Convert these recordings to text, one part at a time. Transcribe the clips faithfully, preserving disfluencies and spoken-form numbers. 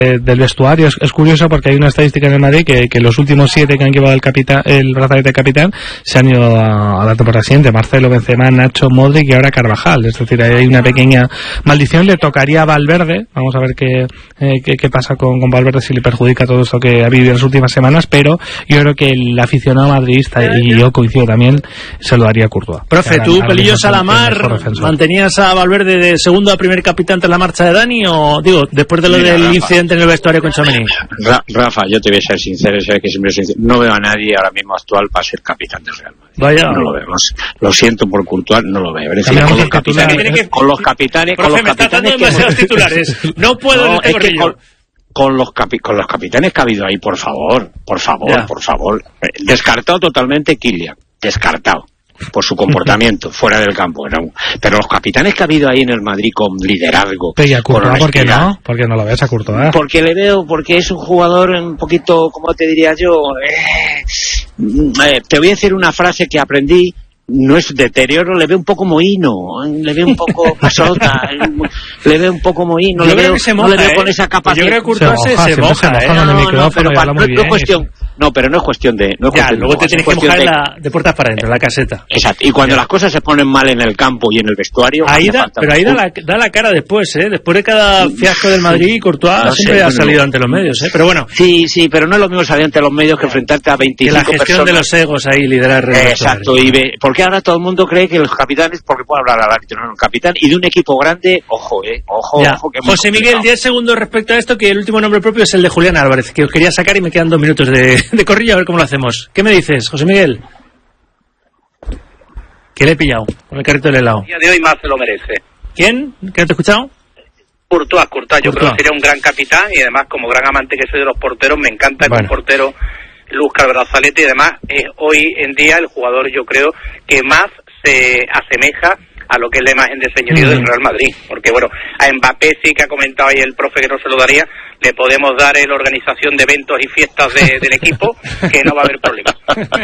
del vestuario. Es, es curioso porque hay una estadística en el Madrid que, que los últimos siete que han llevado el capitán, el brazalete de capitán se han ido a, a la temporada siguiente: Marcelo, Benzema, Nacho, Modric y ahora Carvajal. Es decir, hay una pequeña maldición. Le tocaría a Valverde. Vamos a ver qué, eh, qué, qué pasa con, con Valverde, si le perjudica todo esto que ha vivido en las últimas semanas, pero yo creo que el aficionado madridista, y yo coincido también, se lo daría a Courtois. Profe, ¿tú, Pelillos a la mar, mantenías a Valverde de segundo a primer capitán tras la marcha de Dani, o digo, después de lo Mira, del Rafa, incidente en el vestuario con Tchouaméni? Ra Rafa, yo te voy a ser sincero, sé que siempre soy sincero. No veo a nadie ahora mismo actual para ser capitán del Real Madrid. Vaya. No lo veo. Lo siento por Courtois, no lo veo. Es decir, con los, capitanes, que... con los capitanes, Profe, con los me capitanes, estás dando demasiados titulares. No puedo no, en este corrillo. Con, con los capi con los capitanes que ha habido ahí, por favor, por favor, ya. por favor. Descartado totalmente Kylian, descartado por su comportamiento fuera del campo, ¿no? Pero los capitanes que ha habido ahí en el Madrid con liderazgo, pero ¿y a Courtois por qué no? ¿Por qué no lo ves a Courtois? Porque le veo, porque es un jugador un poquito, ¿cómo te diría yo? Eh, eh, te voy a decir una frase que aprendí. No es deterioro, le veo un poco mohino, le veo un poco pasota, le veo un poco mohino, le veo, moja, no le veo ¿eh? con esa capacidad. Yo creo que Courtois se, moja, se moja, se moja, ¿eh? No, no, no, pero para, no, no es cuestión, no, pero no es cuestión de, no es ya, cuestión luego de, te tienes que mojar de, la, de puertas para adentro, la caseta. Exacto, y cuando ya. las cosas se ponen mal en el campo y en el vestuario, ahí da, pero ahí da la, da la cara después, ¿eh? Después de cada fiasco del Madrid, Courtois no siempre sé, ha bueno, salido ante los medios, ¿eh? Pero bueno. Sí, sí, pero no es lo mismo salir ante los medios que enfrentarte a veinticinco personas. Que la gestión personas. de los egos ahí, liderar. Exacto, y ve, porque ahora todo el mundo cree que los capitanes, porque puede hablar al árbitro, no, el capitán, y de un equipo grande, ojo, eh, ojo, ya. ojo. Que José Miguel, diez segundos respecto a esto, que el último nombre propio es el de Julián Álvarez, que os quería sacar y me quedan dos minutos de, de corrillo, a ver cómo lo hacemos. ¿Qué me dices, José Miguel? ¿Qué le he pillado con el carrito del helado? El día de hoy más se lo merece. ¿Quién? ¿Qué no te he escuchado? Courtois, Courtois, yo Courtois. creo que sería un gran capitán, y además, como gran amante que soy de los porteros, me encanta bueno. el portero Luzcar Brazalete, y además es hoy en día el jugador, yo creo, que más se asemeja a lo que es la imagen de señorío mm. del Real Madrid, porque bueno, a Mbappé sí que ha comentado ahí el profe que no se lo daría, le podemos dar la organización de eventos y fiestas de, del equipo, que no va a haber problema.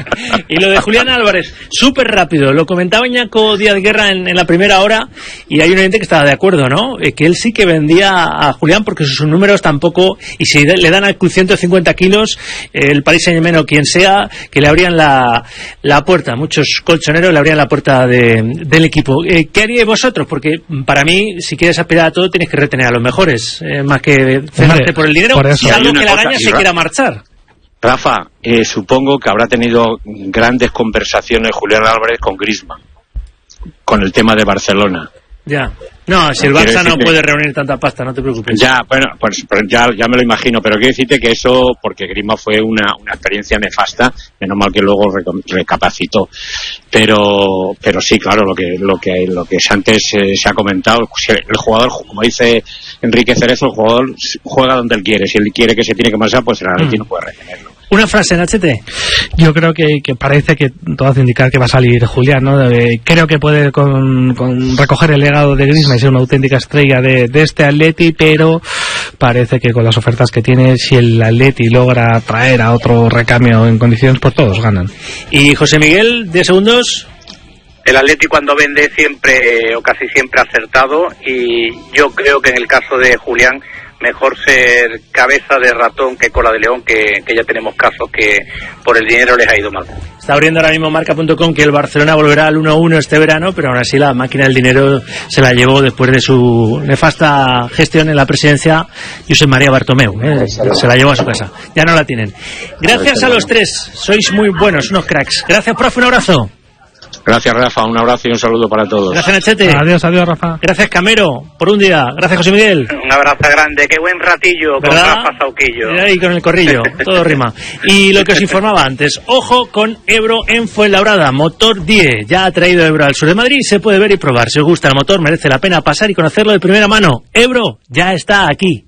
Y lo de Julián Álvarez, súper rápido, lo comentaba Iñaco Díaz Guerra en, en la primera hora, y hay un oyente que estaba de acuerdo, ¿no? Eh, que él sí que vendía a Julián porque sus números tampoco, y si le dan al club ciento cincuenta kilos, eh, el Paris Saint-Germain o quien sea, que le abrían la, la puerta, muchos colchoneros le abrían la puerta de, del equipo. Eh, ¿Qué haríais vosotros? Porque para mí, si quieres aspirar a todo, tienes que retener a los mejores, eh, más que cegarte por el dinero, por eso. Salvo que la araña se quiera marchar. Rafa, eh, supongo que habrá tenido grandes conversaciones Julián Álvarez con Griezmann, con el tema de Barcelona. Ya. No, si el Barça no puede reunir tanta pasta, no te preocupes. Ya, bueno, pues, pues ya, ya me lo imagino, pero quiero decirte que eso, porque Griezmann fue una, una experiencia nefasta, menos mal que luego recapacitó. Pero, pero sí, claro, lo que, lo que, lo que antes eh, se ha comentado, el jugador, como dice Enrique Cerezo, el jugador juega donde él quiere. Si él quiere que se tiene que marchar, pues el Atleti mm. no puede retenerlo. Una frase en H T. Yo creo que, que parece que todo hace indicar que va a salir Julián, ¿no? Eh, creo que puede con, con recoger el legado de Griezmann y ser una auténtica estrella de, de este Atleti, pero parece que con las ofertas que tiene, si el Atleti logra traer a otro recambio en condiciones, pues todos ganan. Y José Miguel, diez segundos. El Atleti cuando vende siempre o casi siempre ha acertado, y yo creo que en el caso de Julián, mejor ser cabeza de ratón que cola de león, que, que ya tenemos casos que por el dinero les ha ido mal. Está abriendo ahora mismo marca punto com que el Barcelona volverá al uno uno este verano, pero aún así la máquina del dinero se la llevó después de su nefasta gestión en la presidencia Josep María Bartomeu, ¿eh? Se la llevó a su casa. Ya no la tienen. Gracias a los tres, sois muy buenos, unos cracks. Gracias, profe, un abrazo. Gracias, Rafa, un abrazo y un saludo para todos. Gracias, Nachete. Adiós, adiós, Rafa. Gracias, Camero, por un día. Gracias, José Miguel. Un abrazo grande, qué buen ratillo, ¿verdad? Con Rafa Sauquillo. Y con el corrillo, todo rima. Y lo que os informaba antes, ojo con Ebro en Fuenlabrada, motor diez. Ya ha traído Ebro al sur de Madrid, se puede ver y probar. Si os gusta el motor, merece la pena pasar y conocerlo de primera mano. Ebro ya está aquí.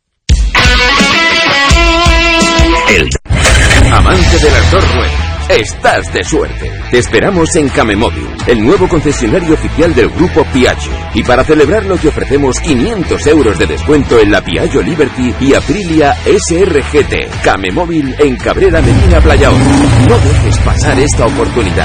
El amante de las dos ruedas. Estás de suerte. Te esperamos en Camemóvil, el nuevo concesionario oficial del grupo Piaggio. Y para celebrarlo te ofrecemos quinientos euros de descuento en la Piaggio Liberty y Aprilia S R G T. Camemóvil en Cabrera Medina Playaón. No dejes pasar esta oportunidad.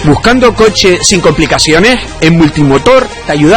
¿Buscando coche sin complicaciones? En Multimotor te ayudamos.